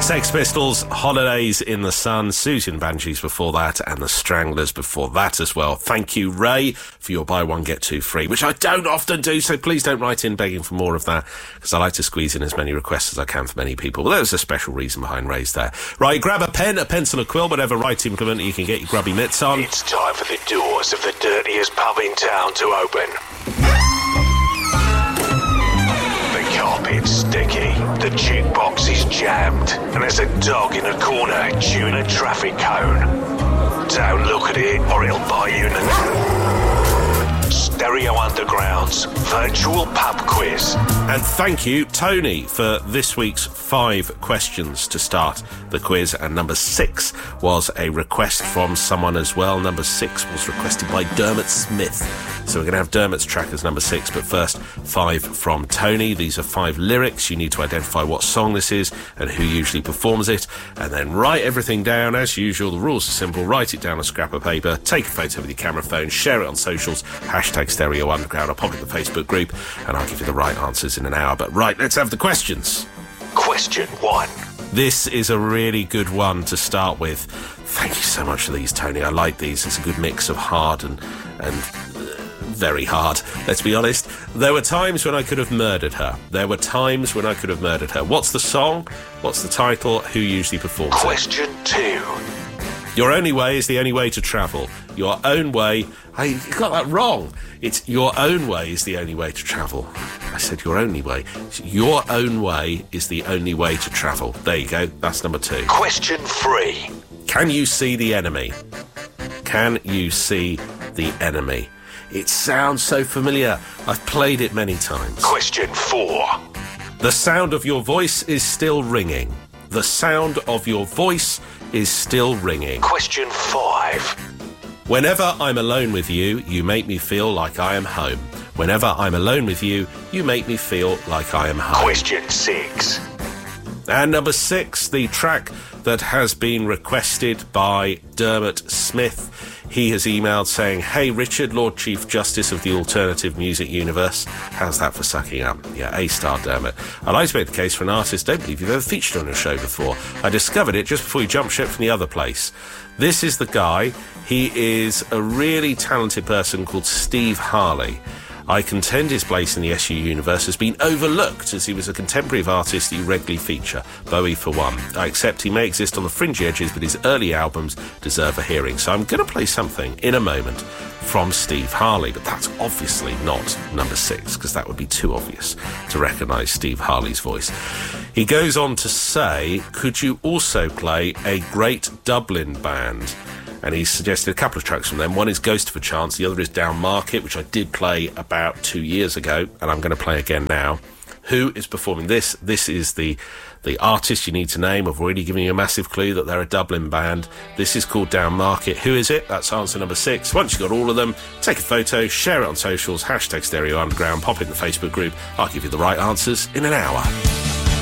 Sex Pistols, Holidays in the Sun, Susie and Banshees before that, and the Stranglers before that as well. Thank you, Ray, for your buy one, get two free, which I don't often do, so please don't write in begging for more of that, because I like to squeeze in as many requests as I can for many people. But there's a special reason behind Ray's there. Right, grab a pen, a pencil, a quill, whatever writing implement you can get your grubby mitts on. It's time for the doors of the dirtiest pub in town to open. The carpet's sticky, the jukebox is jammed, and there's a dog in a corner chewing a traffic cone. Don't look at it or it'll bite you in the neck. Stereo Underground's virtual pub quiz. And thank you, Tony, for this week's 5 questions to start the quiz. And number 6 was a request from someone as well. Number 6 was requested by Dermot Smith. So we're going to have Dermot's track as number 6, but first 5 from Tony. These are 5 lyrics. You need to identify what song this is and who usually performs it, and then write everything down as usual. The rules are simple. Write it down on a scrap of paper, take a photo with your camera phone, share it on socials, hashtag Stereo Underground. I'll pop it in the Facebook group and I'll give you the right answers in an hour. But right, let's have the questions. Question 1. This is a really good one to start with. Thank you so much for these, Tony. I like these. It's a good mix of hard and very hard, let's be honest. There were times when I could have murdered her. There were times when I could have murdered her. What's the song? What's the title? Who usually performs it? Question 2. Your only way is the only way to travel. Your own way... You got that wrong. It's your own way is the only way to travel. I said your only way. Your own way is the only way to travel. There you go. That's number 2. Question 3. Can you see the enemy? Can you see the enemy? It sounds so familiar. I've played it many times. Question 4. The sound of your voice is still ringing. The sound of your voice is still ringing. Question 5. Whenever I'm alone with you, you make me feel like I am home. Whenever I'm alone with you, you make me feel like I am home. Question 6. And number 6, the track that has been requested by Dermot Smith. He has emailed saying, "Hey Richard, Lord Chief Justice of the alternative music universe." How's that for sucking up? Yeah, A-star Dermot. I'd like to make the case for an artist I don't believe you've ever featured on a show before. I discovered it just before you jumped ship from the other place. This is the guy. He is a really talented person called Steve Harley. I contend his place in the SU universe has been overlooked, as he was a contemporary of artists you regularly feature, Bowie for one. I accept he may exist on the fringe edges, but his early albums deserve a hearing. So I'm going to play something in a moment from Steve Harley, but that's obviously not number 6, because that would be too obvious to recognise Steve Harley's voice. He goes on to say, could you also play a great Dublin band? And he suggested a couple of tracks from them. One is Ghost of a Chance, the other is Down Market, which I did play about 2 years ago, and I'm going to play again now. Who is performing this? This is the artist you need to name. I've already given you a massive clue that they're a Dublin band. This is called Down Market. Who is it? That's answer number 6. Once you've got all of them, take a photo, share it on socials, hashtag Stereo Underground, pop it in the Facebook group. I'll give you the right answers in an hour.